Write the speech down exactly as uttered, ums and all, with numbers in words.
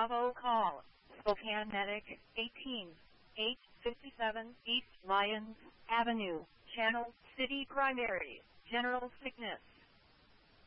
Bravo call. Spokane Medic eighteen eight fifty-seven East Lyons Avenue. Channel City Primary. General Sickness.